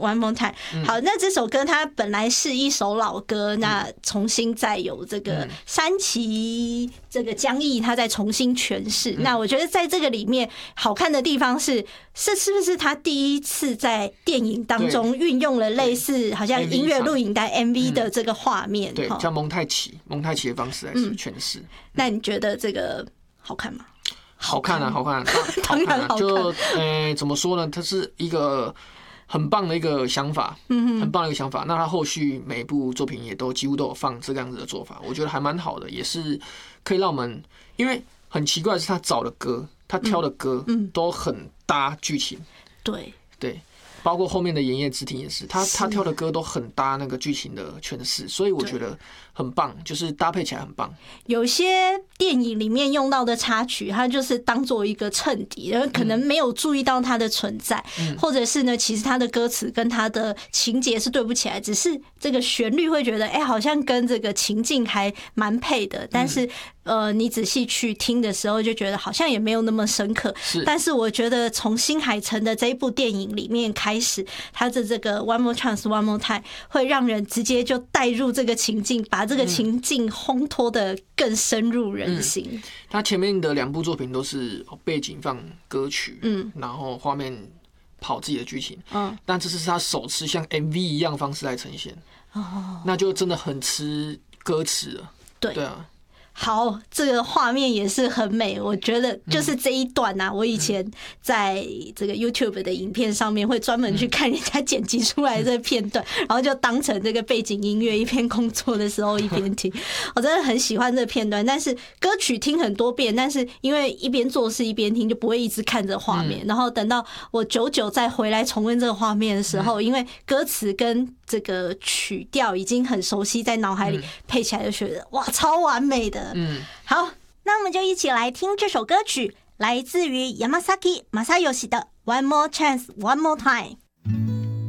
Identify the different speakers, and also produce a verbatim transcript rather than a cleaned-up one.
Speaker 1: One More Time。好，那这首歌它本来是一首老歌，那重新再有这个山崎这个江毅他再重新诠释。那我觉得在这个里面好看的地方是，是是不是他第一次在电影当中运用了类似好像音乐录影带 M V 的这个画面，
Speaker 2: 对，叫蒙太奇蒙太奇的方式来诠释。那
Speaker 1: 你觉得这个好看吗？
Speaker 2: 好看啊，好看啊，当然好看啊。就呃，怎么说呢？它是一个很棒的一个想法，嗯，很棒的一个想法。那他后续每部作品也都几乎都有放这个样子的做法，我觉得还蛮好的，也是可以让我们，因为很奇怪的是他找的歌，他挑的歌，嗯，都很搭剧情，
Speaker 1: 对
Speaker 2: 对。包括后面的《炎夜之庭》也是，他他挑的歌都很搭那个剧情的诠释，所以我觉得很棒，就是搭配起来很棒。
Speaker 1: 有些电影里面用到的插曲，它就是当做一个衬底，然后可能没有注意到它的存在，嗯、或者是呢，其实它的歌词跟它的情节是对不起来，只是这个旋律会觉得，哎、欸，好像跟这个情境还蛮配的，但是。呃，你仔细去听的时候，就觉得好像也没有那么深刻。但是我觉得从新海诚的这一部电影里面开始，他的这个 One More Chance, One More Time 会让人直接就带入这个情境，把这个情境烘托得更深入人心。嗯、
Speaker 2: 他前面的两部作品都是背景放歌曲，嗯，然后画面跑自己的剧情，嗯，但这次是他首次像 M V 一样的方式来呈现，哦，那就真的很吃歌词了。对，对啊。
Speaker 1: 好，这个画面也是很美，我觉得就是这一段啊，我以前在这个 YouTube 的影片上面会专门去看人家剪辑出来的片段，然后就当成这个背景音乐，一边工作的时候一边听。我真的很喜欢这个片段，但是歌曲听很多遍，但是因为一边做事一边听，就不会一直看着画面。然后等到我久久再回来重温这个画面的时候，因为歌词跟这个曲调已经很熟悉，在脑海里配起来就觉得哇，超完美的。嗯，好，那我们就一起来听这首歌曲，来自于 Yamasaki Masayoshi 的 One More Chance, One More Time。